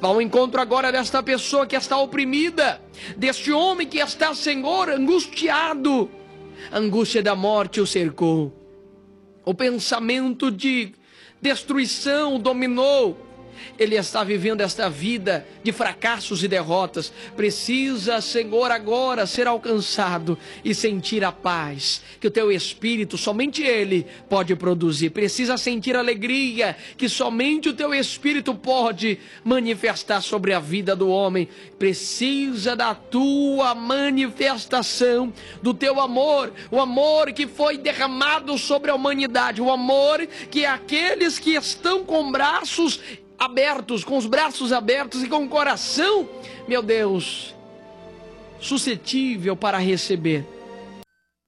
Vá ao encontro agora desta pessoa que está oprimida, deste homem que está, Senhor, angustiado. A angústia da morte o cercou. O pensamento de destruição o dominou. Ele está vivendo esta vida de fracassos e derrotas. Precisa, Senhor, agora ser alcançado e sentir a paz que o teu Espírito, somente Ele, pode produzir. Precisa sentir alegria que somente o teu Espírito pode manifestar sobre a vida do homem. Precisa da tua manifestação, do teu amor, o amor que foi derramado sobre a humanidade, o amor que aqueles que estão com braços abertos, com os braços abertos e com o coração, meu Deus, suscetível para receber.